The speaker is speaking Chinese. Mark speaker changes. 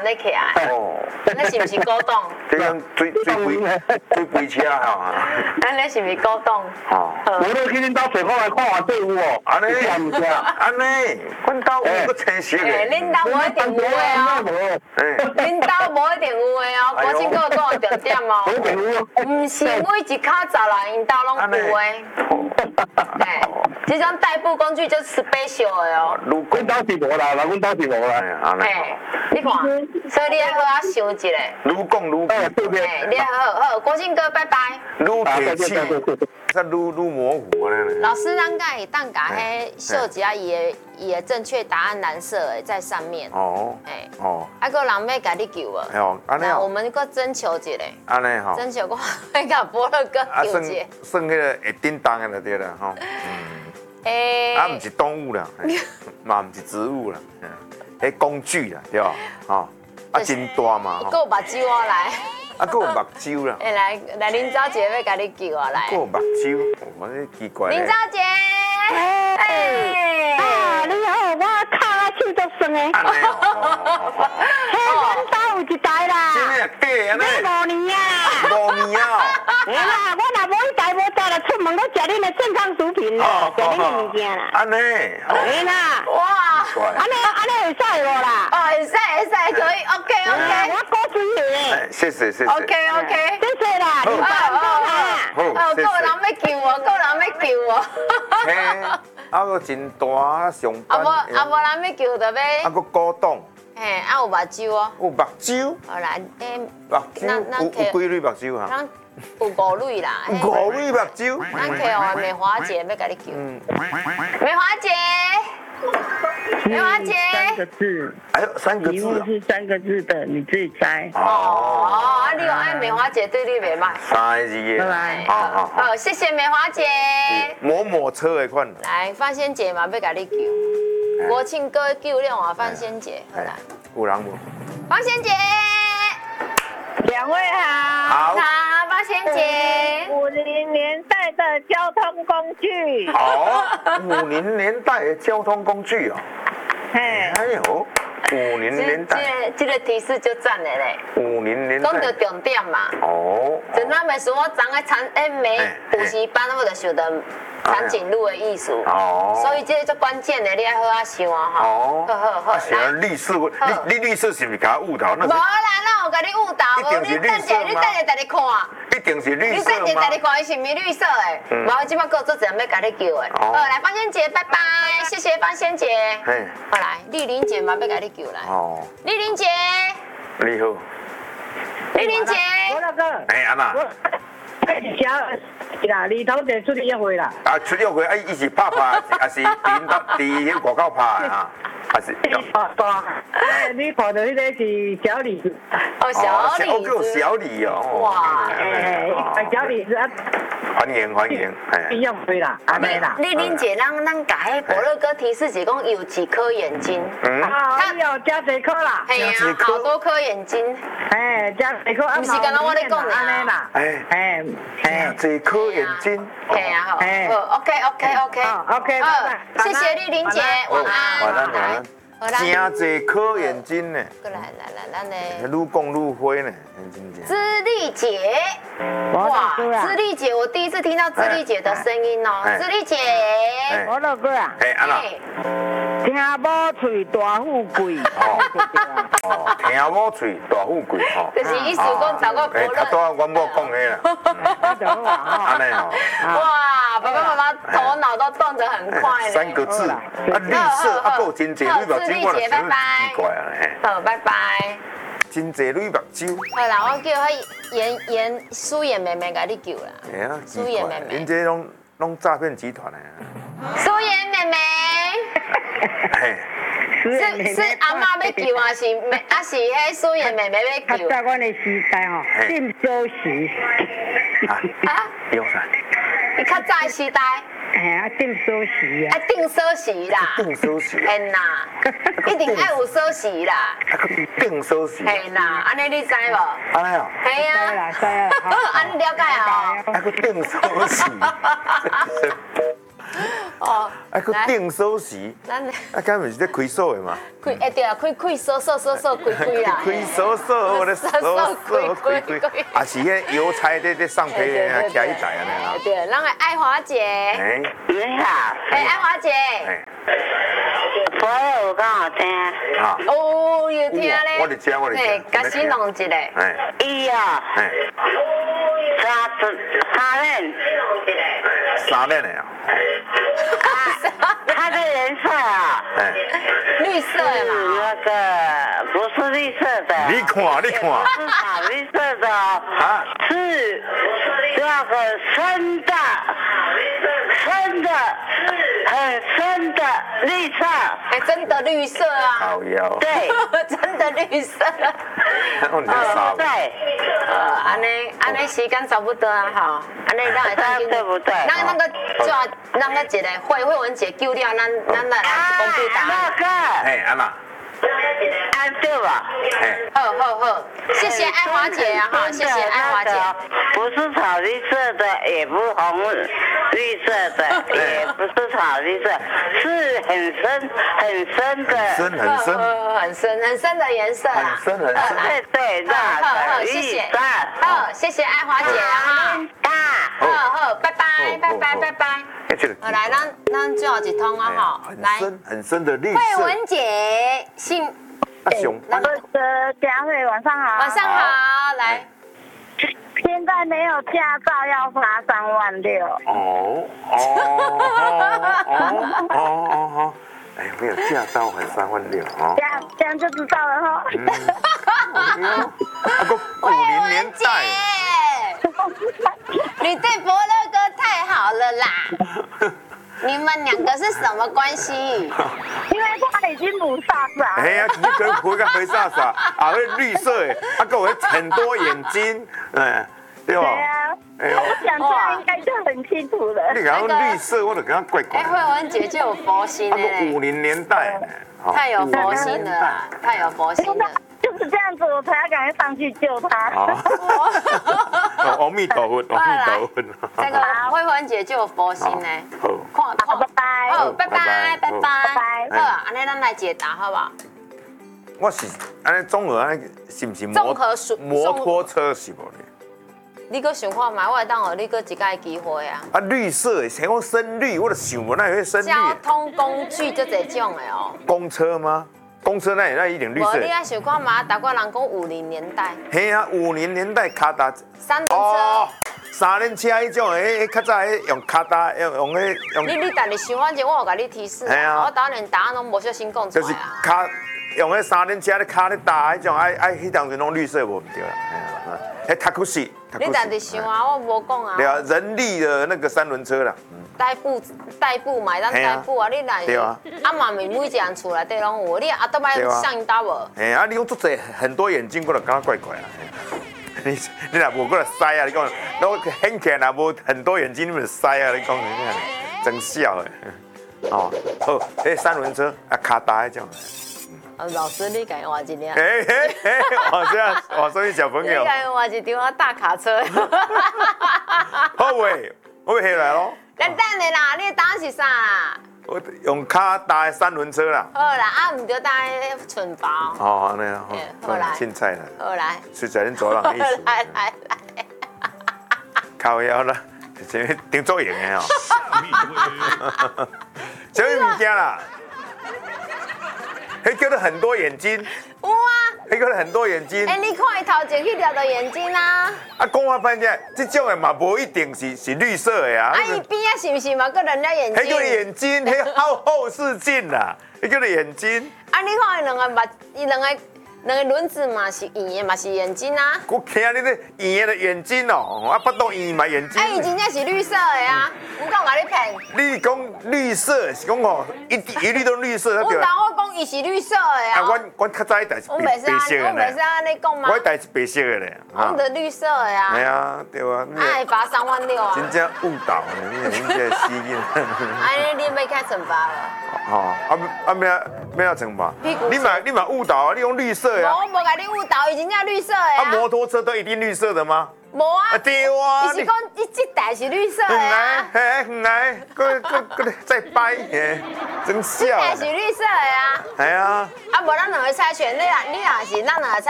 Speaker 1: 人咧徛。
Speaker 2: 哦，
Speaker 1: 那是不是古董？
Speaker 2: 这样最贵车哈。
Speaker 1: 那是不是古董？
Speaker 2: 哦。
Speaker 3: 我都去恁兜找看来看下队伍哦。
Speaker 2: 安尼，
Speaker 3: 唔是啊？
Speaker 2: 安尼，阮兜有个青色
Speaker 1: 诶，
Speaker 2: 的。
Speaker 1: 恁兜无一定有诶哦。恁兜无一定有诶哦，国庆哥讲的重点哦。
Speaker 3: 无一定有。
Speaker 1: 唔是每一卡闸人因兜拢有诶。哎，这种代步工具就是 special 的哦。
Speaker 3: 阮兜是无啦，阮兜是无啦。
Speaker 1: 哎，你看，所以你要好好想一下。
Speaker 2: 愈讲愈贵。
Speaker 1: 哎，你好，国庆哥，拜拜。
Speaker 2: 愈客气，则愈模糊啊！
Speaker 1: 老师，咱敢会当甲迄设一下伊的正确答案蓝色的在上面。
Speaker 2: 哦。
Speaker 1: 哎。
Speaker 2: 哦。
Speaker 1: 还佫人要甲你救啊？
Speaker 2: 哦，安尼
Speaker 1: 那我们佫征求一个。
Speaker 2: 安尼吼。
Speaker 1: 征求我要甲波乐哥救一个。
Speaker 2: 算迄个会叮当的就对啦，吼。
Speaker 1: 诶。
Speaker 2: 啊，毋是动物啦，嘛毋是植物啦，迄工具啦，对吧？吼。啊，真大嘛。
Speaker 1: 佫有目睭啊来。
Speaker 2: 啊，佫有目睭啦。
Speaker 1: 哎，来林昭杰要甲你救啊来。
Speaker 2: 佫有目睭，我这奇怪。
Speaker 1: 林昭杰。哎。
Speaker 4: 啊，你好，我卡啊手足酸诶。
Speaker 2: 安尼哦。
Speaker 4: 嘿，阮兜有一台啦。
Speaker 2: 真诶假安尼
Speaker 4: 5年啊。
Speaker 2: 5年啊。
Speaker 4: 嘿啦，我若无一台无带来出门，我食恁的健康食品啦，食恁的物件啦。
Speaker 2: 安尼。
Speaker 4: 嘿啦。
Speaker 1: 哇。
Speaker 4: 安尼会使无啦？
Speaker 1: 哦，会使，可以 ，OK。
Speaker 4: 我鼓水的。
Speaker 2: 谢谢。
Speaker 1: OK。
Speaker 4: 谢谢啦。
Speaker 1: 哦，够人要救我。
Speaker 2: 嘿，啊个真大上班。
Speaker 1: 啊无人要救的呗。
Speaker 2: 啊个古董。
Speaker 1: 嘿，啊有目睭哦。
Speaker 2: 有目睭。
Speaker 1: 好啦，诶。
Speaker 2: 目睭有几蕊目睭啊？
Speaker 1: 咱有5蕊啦。
Speaker 2: 5蕊目睭。
Speaker 1: 咱客户梅花姐要甲你救。梅花姐。梅花姐。
Speaker 5: 3个字。
Speaker 2: 还有3个字。
Speaker 5: 题目是3个字的，你自己猜。
Speaker 1: 哦，你有爱梅花姐对你袂歹。
Speaker 2: 3个字的。
Speaker 5: 拜拜。
Speaker 1: 好，谢谢梅花姐。
Speaker 2: 摩车的款。
Speaker 1: 来，范仙姐嘛要甲你救。国庆哥救了我范仙姐，好来。
Speaker 2: 有人无？
Speaker 1: 范仙姐。
Speaker 4: 2位好。
Speaker 1: 好，范仙姐。
Speaker 4: 50年代的交通工具。
Speaker 2: 哦，50年代的交通工具哦。
Speaker 4: 嘿。
Speaker 2: 哎呦，50年代。
Speaker 1: 这个提示就赞了嘞。
Speaker 2: 50年代。
Speaker 1: 讲到重点嘛。
Speaker 2: 哦。
Speaker 1: 就咱袂输我昨个每补习班我就想到长颈鹿的艺术。哦。所以这个最关键的，你要好好想啊哈。
Speaker 2: 哦。
Speaker 1: 好。
Speaker 2: 想律师，你律师是不是给他误导？
Speaker 1: 无啦，哪有甲你误导？你等下，带你看。
Speaker 2: 一定是绿色吗？
Speaker 1: 你带你看，伊是毋是绿色的？无，即摆够做人要甲你救的。好，来方仙姐，拜拜，谢谢方仙姐。好来，丽玲姐嘛要甲你救来。哦。丽玲姐。
Speaker 2: 你好。
Speaker 1: 丽玲姐。
Speaker 4: 我那个。
Speaker 2: 哎，安娜。
Speaker 4: 啦，里头就出去约会啦。
Speaker 2: 啊，出约会，伊是拍，还是伫迄外口拍的哈？还是？
Speaker 4: 你看到迄个是小李子。
Speaker 1: 哦，小李子。
Speaker 2: 小李哦。
Speaker 1: 哇。
Speaker 4: 小李子啊。
Speaker 2: 欢迎。
Speaker 4: 一样会啦，安尼啦。
Speaker 1: 丽玲姐，咱甲迄伯乐哥提示是讲有几颗眼睛？
Speaker 4: 他有加几颗啦？
Speaker 1: 系啊，好多颗眼睛。
Speaker 4: 加几颗？
Speaker 1: 不是刚刚我咧讲的
Speaker 4: 安尼啦。
Speaker 2: 几颗眼睛。
Speaker 1: 系啊，好，OK，谢谢丽玲姐，晚安。
Speaker 2: 真济颗眼睛呢。
Speaker 1: 来，咱呢。
Speaker 2: 愈讲愈灰呢，
Speaker 1: 资丽姐，哇，资丽姐，我第一次听到资丽姐的声音哦，资丽姐。
Speaker 4: 我老哥啊。
Speaker 2: 安娜。
Speaker 4: 听某嘴大富贵。
Speaker 2: 哦，听某嘴大富贵吼。
Speaker 1: 就是意思讲找个伯乐。
Speaker 2: 较多阮某讲的啦。安尼哦。
Speaker 1: 哇，爸爸妈妈头脑都动得很快呢。
Speaker 2: 3个字，啊，绿色啊，够真济绿目睭，我就想奇怪啊。
Speaker 1: 好，拜拜。
Speaker 2: 真济绿目睭。
Speaker 1: 好啦，我叫迄苏妍妹妹甲你救啦。
Speaker 2: 哎呀，
Speaker 1: 苏妍妹妹。
Speaker 2: 恁这拢诈骗集团的。
Speaker 1: 苏妍妹妹。是阿嬷要救还是迄苏妍妹妹要救？
Speaker 4: 在阮的时代吼，定收时。
Speaker 2: 啊？用啥？
Speaker 1: 你较早的时代。
Speaker 4: 定收时啊！
Speaker 1: 定收时啦。
Speaker 2: 定收时。
Speaker 1: 嘿啦，一定爱有收时啦。
Speaker 2: 定收时。
Speaker 1: 嘿啦，安尼你知无？
Speaker 2: 安尼哦。
Speaker 1: 嘿啊。
Speaker 4: 知啊。
Speaker 1: 安尼了解啊。
Speaker 2: 还个定收时。
Speaker 1: 哦，
Speaker 2: 啊，佮定锁匙，
Speaker 1: 咱
Speaker 2: 啊，敢毋是在开锁的嘛？
Speaker 1: 开对啊，开锁开啦，
Speaker 2: 开锁，我咧锁，开，啊是迄邮差在上批的，徛一台安尼啦。
Speaker 1: 对，咱的爱华姐，
Speaker 5: 你好，
Speaker 1: 爱华姐，
Speaker 5: 所有讲好听。
Speaker 2: 啊，
Speaker 1: 哦，有听咧，
Speaker 2: 我伫遮，
Speaker 1: 甲先弄一个，
Speaker 5: 伊啊，
Speaker 2: 三链的啊，
Speaker 5: 它的颜色啊，
Speaker 1: 绿色的嘛，
Speaker 5: 那个不是绿色的，
Speaker 2: 你看，
Speaker 5: 是草绿色的哦，是那个深的，很深的绿色。
Speaker 1: 真的绿色啊，
Speaker 2: 好腰，
Speaker 5: 对，
Speaker 1: 真的绿色。
Speaker 5: 对，
Speaker 1: 安尼时间差不多啊，吼，安尼咱会当
Speaker 5: 对不对？
Speaker 1: 咱那个一个慧文姐救了，咱来公布答案。
Speaker 2: 哎，安娜，
Speaker 5: 对吧？
Speaker 1: 好，谢谢爱华姐啊，哈，谢谢爱华姐。
Speaker 5: 不是草绿色的，也不是红绿色的，也不是草绿色，是很深的，
Speaker 1: 很深的颜色啊，
Speaker 5: 对，那
Speaker 1: 谢谢，谢谢爱华姐啊，哈，好，拜拜。好，来，咱最后一通啊，哈，来，
Speaker 2: 很深的绿色。
Speaker 1: 慧文姐，姓
Speaker 4: 佳慧，晚上好。
Speaker 1: 晚上好，来。
Speaker 4: 现在没有驾照要罚36000。
Speaker 2: 哎，没有驾照还36000哦。
Speaker 4: 这样就知道了哈。
Speaker 2: 50年代。
Speaker 1: 你对伯乐哥太好了啦！你们两个是什么关系？
Speaker 4: 因为他已经不傻傻。
Speaker 2: 哎呀，你可以回个回傻傻，啊，那绿色的，啊，跟我很多眼睛，对吧？
Speaker 4: 对啊，我想这样应该就很清楚了。
Speaker 2: 你讲绿色，我就跟他怪怪。
Speaker 1: 哎，慧文姐就有佛心的嘞。
Speaker 2: 50年代，
Speaker 1: 太有佛心了，太有佛心了。
Speaker 4: 就是这样子，我才要赶快上去救他。
Speaker 2: 阿弥陀佛，阿弥陀佛。
Speaker 1: 这个慧文姐就有佛心呢。
Speaker 2: 好，
Speaker 1: 拜拜。好，拜拜。
Speaker 4: 拜。
Speaker 1: 好，安尼咱来解答好不好？
Speaker 2: 我是安尼综合安尼是不是摩托车是无咧？
Speaker 1: 你搁想看嘛？我会当互你搁一个机会啊！
Speaker 2: 啊，绿色，像我深绿，我就想无那会深绿。
Speaker 1: 交通工具就这种的哦。
Speaker 2: 公车吗？公车那一点绿色。
Speaker 1: 你爱想看嘛？大概人讲50年代。
Speaker 2: 嘿啊，50年代卡达。
Speaker 1: 三轮车。
Speaker 2: 三轮车迄种，较早用卡达用
Speaker 1: 你家己想，反正我有甲你提示啊。我当然答案拢无小心讲出来啊。就是
Speaker 2: 卡用迄三轮车咧卡咧打迄种，迄当时拢绿色无唔对啦。迄塔库西。
Speaker 1: 你家己想啊，我无讲啊。
Speaker 2: 对啊，人力的那个三轮车啦。代步买咱代步啊，你来。对啊。啊嘛，每一人厝内底拢有，你阿都摆上因兜无？哎啊，你讲做侪很多眼睛，我就感觉怪怪啊。你若无过来塞啊？你讲，我很起来无很多眼睛，你们塞啊？你讲你看，真笑诶。哦，好，迄三轮车啊，卡达迄种。
Speaker 1: 老师，你敢换一辆？
Speaker 2: 我所以小朋友。
Speaker 1: 你敢换一张大卡车？
Speaker 2: 好喂，我要下来咯。
Speaker 1: 等下啦，你的答案是啥啦？
Speaker 2: 我用卡搭的三轮车啦。
Speaker 1: 好啦，啊，唔对搭蠢包。
Speaker 2: 哦，那样。
Speaker 1: 好来。
Speaker 2: 凊彩啦。
Speaker 1: 好来。
Speaker 2: 实在恁做人意思。
Speaker 1: 来。
Speaker 2: 靠腰啦，这顶做型的哦。什么物件啦？迄叫做很多眼睛。
Speaker 1: 有啊。
Speaker 2: 迄叫做很多眼睛。
Speaker 1: 你看伊头前迄条的眼睛啊。
Speaker 2: 啊，讲我反正这种的嘛，无一定是绿色的啊。
Speaker 1: 伊边啊是不是嘛？个人家眼睛。
Speaker 2: 迄叫眼睛，迄后视镜啦，迄叫做眼睛。
Speaker 1: 啊，你看伊两个目，伊两个轮子嘛是圆的，嘛是眼睛啊。
Speaker 2: 我听你这圆的眼睛哦，啊，不懂圆嘛眼睛。
Speaker 1: 伊真正是绿色的啊，我讲甲你骗。
Speaker 2: 你讲绿色是讲哦，一律都绿色，
Speaker 1: 对吧？我讲伊是绿色的啊。
Speaker 2: 我较早一代是白色的。
Speaker 1: 我袂使安尼讲吗？
Speaker 2: 我一代是白色的咧。
Speaker 1: 我的绿色的啊。
Speaker 2: 系啊，对啊。
Speaker 1: 会罚36000啊。
Speaker 2: 真正误导了，你这死人。
Speaker 1: 你要开惩罚了。
Speaker 2: 哦，没要惩罚。你嘛误导啊！你用绿色啊。
Speaker 1: 我无甲你误导，伊真正绿色的。
Speaker 2: 摩托车都一定绿色的吗？
Speaker 1: 无啊，
Speaker 2: 对啊，
Speaker 1: 你是讲一台是绿色的啊？
Speaker 2: 远来，再掰，真笑。
Speaker 1: 这台是绿色的啊。
Speaker 2: 系啊。
Speaker 1: 啊，无咱两个猜拳，你也是咱两个猜